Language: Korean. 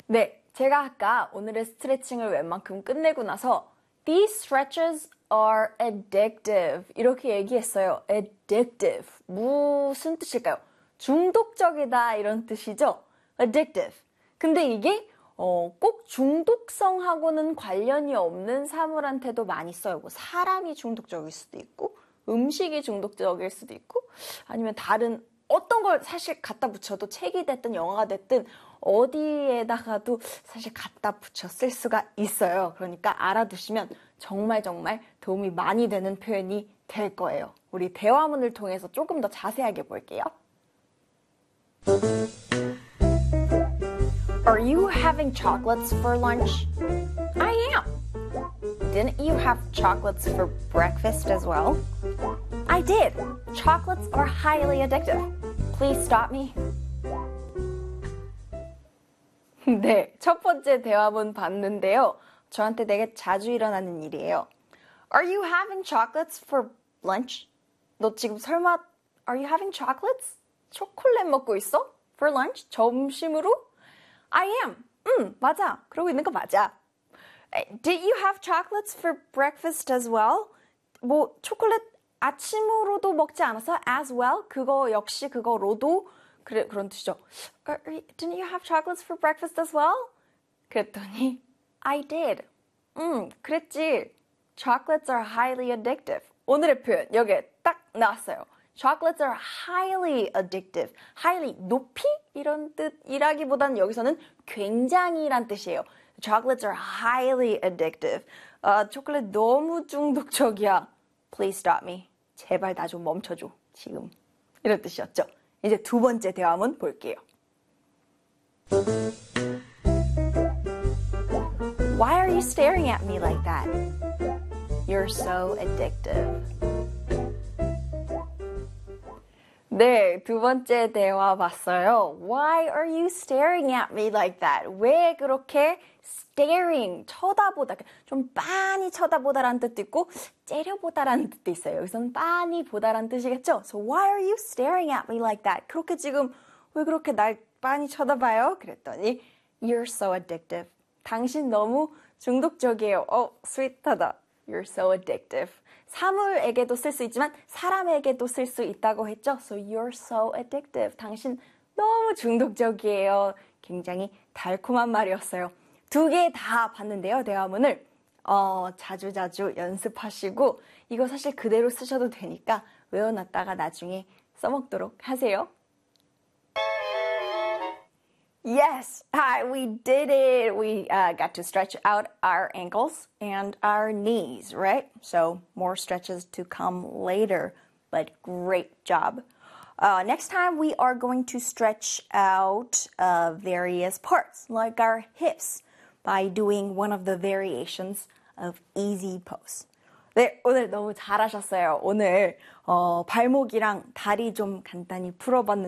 네, 제가 아까 오늘의 스트레칭을 웬만큼 끝내고 나서 These stretches are addictive 이렇게 얘기했어요. addictive 무슨 뜻일까요? 중독적이다 이런 뜻이죠. addictive. 근데 이게 꼭 중독성하고는 관련이 없는 사물한테도 많이 써요. 뭐 사람이 중독적일 수도 있고 음식이 중독적일 수도 있고 아니면 다른 어떤 걸 사실 갖다 붙여도 책이 됐든 영화가 됐든 어디에다가도 사실 갖다 붙여 쓸 수가 있어요. 그러니까 알아두시면 정말 도움이 많이 되는 표현이 될 거예요. 우리 대화문을 통해서 조금 더 자세하게 볼게요. Are you having chocolates for lunch? I am. Didn't you have chocolates for breakfast as well? I did. Chocolates are highly addictive. Please stop me. 네, 첫 번째 대화문 봤는데요. 저한테 되게 자주 일어나는 일이에요. Are you having chocolates for lunch? 너 지금 설마 Are you having chocolates? 초콜릿 먹고 있어? For lunch? 점심으로? I am. 맞아. 그러고 있는 거 맞아. Did you have chocolates for breakfast as well? 뭐 초콜릿 아침으로도 먹지 않았어? As well? 그거 역시 그거로도 그래 그런 뜻이죠. Didn't you have chocolates for breakfast as well? 그랬더니 I did. 그랬지. Chocolates are highly addictive. 오늘의 표현 여기에 딱 나왔어요. Chocolates are highly addictive. highly 높이 이런 뜻이라기보다는 여기서는 굉장히란 뜻이에요. Chocolates are highly addictive. 초콜릿 너무 중독적이야. Please stop me. 제발 나 좀 멈춰줘. 지금. 이런 뜻이었죠. 이제 두 번째 대화문 볼게요. Why are you staring at me like that? You're so addictive. 네, 두 번째 대화 봤어요. Why are you staring at me like that? 왜 그렇게 staring, 쳐다보다, 좀 빤히 쳐다보다라는 뜻도 있고 째려보다라는 뜻도 있어요. 여기서는 빤히 보다라는 뜻이겠죠? So why are you staring at me like that? 그렇게 지금 왜 그렇게 날 빤히 쳐다봐요? 그랬더니 You're so addictive. 당신 너무 중독적이에요. 스윗하다. You're so addictive. 사물에게도 쓸 수 있지만 사람에게도 쓸 수 있다고 했죠. So you're so addictive. 당신 너무 중독적이에요. 굉장히 달콤한 말이었어요. 두 개 다 봤는데요. 대화문을 자주자주 연습하시고 이거 사실 그대로 쓰셔도 되니까 외워놨다가 나중에 써먹도록 하세요. Yes, we did it. We got to stretch out our ankles and our knees, right? So more stretches to come later, but great job. Next time we are going to stretch out various parts, like our hips, by doing one of the variations of easy pose. 네, 오늘 너무 잘하셨어요. 오늘 발목이랑 다리 좀 간단히 풀어봤는데